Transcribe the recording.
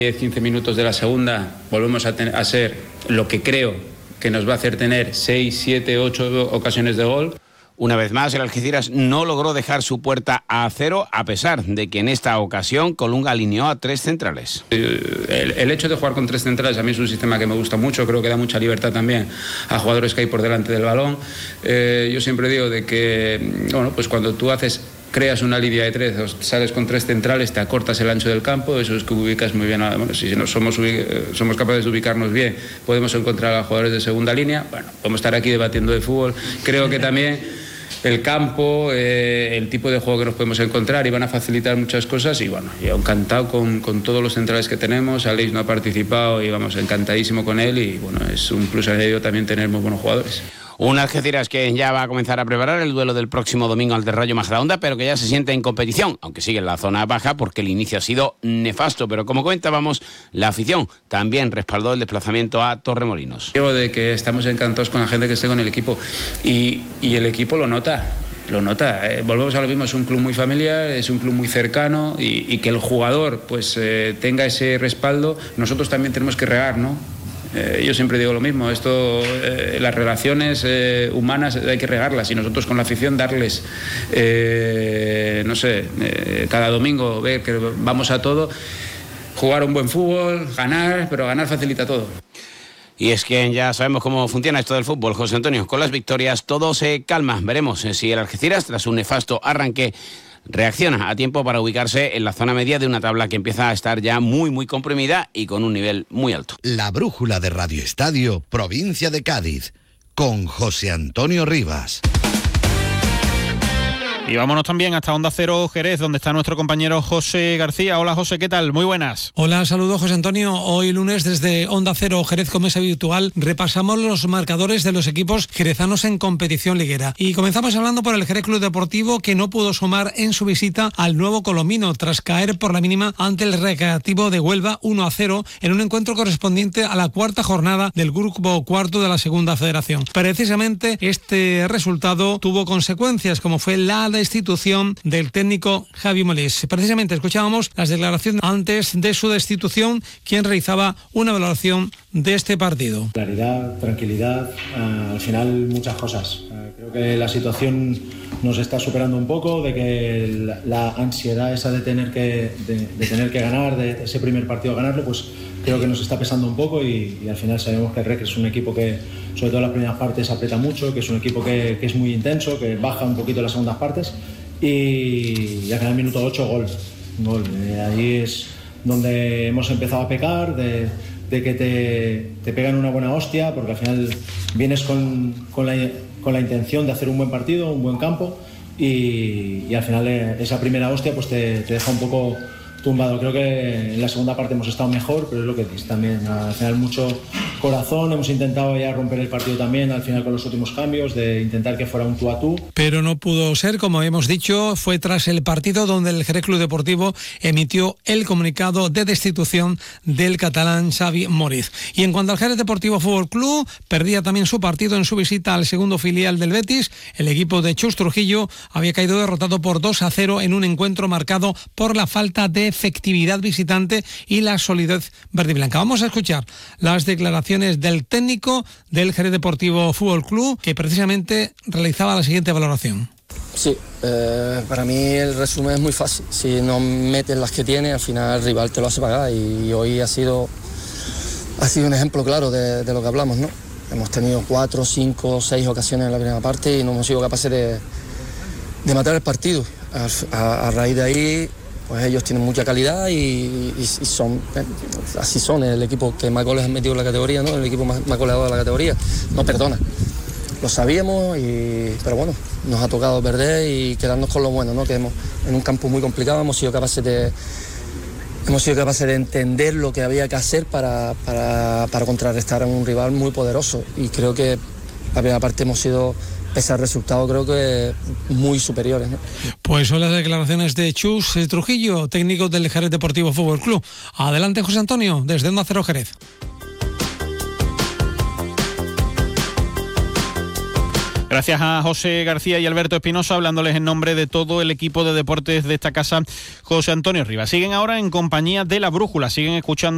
10-15 minutos de la segunda volvemos a ser lo que creo que nos va a hacer tener 6, 7, 8 ocasiones de gol. Una vez más, el Algeciras no logró dejar su puerta a cero, a pesar de que en esta ocasión Colunga alineó a 3 centrales. El hecho de jugar con 3 centrales a mí es un sistema que me gusta mucho, creo que da mucha libertad también a jugadores que hay por delante del balón. Yo siempre digo de que, bueno, pues cuando tú creas una línea de 3, o sales con 3 centrales, te acortas el ancho del campo, eso es que ubicas muy bien. Bueno, si somos capaces de ubicarnos bien, podemos encontrar a jugadores de segunda línea. Bueno, podemos estar aquí debatiendo de fútbol. Creo que también el campo, el tipo de juego que nos podemos encontrar, y van a facilitar muchas cosas. Y bueno, yo encantado con todos los centrales que tenemos. Aleix no ha participado y vamos, encantadísimo con él. Y bueno, es un plus añadido también tener muy buenos jugadores. Un Algeciras que ya va a comenzar a preparar el duelo del próximo domingo ante el Rayo Majadahonda, pero que ya se siente en competición, aunque sigue en la zona baja porque el inicio ha sido nefasto. Pero como comentábamos, la afición también respaldó el desplazamiento a Torremolinos. Digo de que estamos encantados con la gente que esté con el equipo y el equipo lo nota. Volvemos a lo mismo, es un club muy familiar, es un club muy cercano y que el jugador pues tenga ese respaldo. Nosotros también tenemos que regar, ¿no? Yo siempre digo lo mismo, las relaciones humanas hay que regarlas, y nosotros con la afición darles, cada domingo ver que vamos a todo, jugar un buen fútbol, ganar, pero ganar facilita todo. Y es que ya sabemos cómo funciona esto del fútbol, José Antonio. Con las victorias todo se calma. Veremos si el Algeciras, tras un nefasto arranque, reacciona a tiempo para ubicarse en la zona media de una tabla que empieza a estar ya muy comprimida y con un nivel muy alto. La brújula de Radio Estadio, provincia de Cádiz, con José Antonio Rivas. Y vámonos también hasta Onda Cero Jerez, donde está nuestro compañero José García. Hola José, ¿qué tal? Muy buenas. Hola, saludos José Antonio. Hoy lunes desde Onda Cero Jerez, como es habitual, repasamos los marcadores de los equipos jerezanos en competición liguera. Y comenzamos hablando por el Jerez Club Deportivo, que no pudo sumar en su visita al Nuevo Colomino tras caer por la mínima ante el Recreativo de Huelva 1-0 en un encuentro correspondiente a la cuarta jornada del grupo cuarto de la Segunda Federación. Precisamente este resultado tuvo consecuencias, como fue la destitución del técnico Javi Molís. Precisamente escuchábamos las declaraciones antes de su destitución, quien realizaba una valoración de este partido. Claridad, tranquilidad, al final muchas cosas. Creo que la situación nos está superando un poco, de que la ansiedad esa de tener que ganar, de ese primer partido ganarlo, pues creo que nos está pesando un poco, y al final sabemos que el REC es un equipo que, sobre todo en las primeras partes, aprieta mucho, que es un equipo que es muy intenso, que baja un poquito en las segundas partes, y al final minuto 8 gol. Ahí es donde hemos empezado a pecar, de que te pegan una buena hostia, porque al final vienes con la intención de hacer un buen partido, un buen campo, y al final esa primera hostia pues te deja un poco tumbado. Creo que en la segunda parte hemos estado mejor, pero es lo que dices también, al final mucho corazón, hemos intentado ya romper el partido también al final con los últimos cambios, de intentar que fuera un tú a tú. Pero no pudo ser, como hemos dicho, fue tras el partido donde el Jerez Club Deportivo emitió el comunicado de destitución del catalán Xavi Molís. Y en cuanto al Jerez Deportivo Fútbol Club, perdía también su partido en su visita al segundo filial del Betis. El equipo de Chus Trujillo había caído derrotado por 2-0 en un encuentro marcado por la falta de efectividad visitante y la solidez verde y blanca. Vamos a escuchar las declaraciones del técnico del Jerez Deportivo Fútbol Club, que precisamente realizaba la siguiente valoración. Sí, para mí el resumen es muy fácil. Si no metes las que tienes, al final el rival te lo hace pagar, y hoy ha sido un ejemplo claro de lo que hablamos, ¿no? Hemos tenido 4, 5, 6 ocasiones en la primera parte y no hemos sido capaces de matar el partido. A raíz de ahí, pues ellos tienen mucha calidad y así son el equipo que más goles han metido en la categoría, ¿no? El equipo más goleador de la categoría. No perdona. Lo sabíamos, pero bueno, nos ha tocado perder y quedarnos con lo bueno, ¿no? Que en un campo muy complicado hemos sido capaces de entender lo que había que hacer para contrarrestar a un rival muy poderoso. Y creo que la primera parte hemos sido, pese al resultado, creo que muy superiores, ¿no? Pues son las declaraciones de Chus Trujillo, técnico del Jerez Deportivo Fútbol Club. Adelante, José Antonio, desde Onda Cero Jerez. Gracias a José García y Alberto Espinosa, hablándoles en nombre de todo el equipo de deportes de esta casa, José Antonio Rivas. Siguen ahora en compañía de La Brújula, siguen escuchando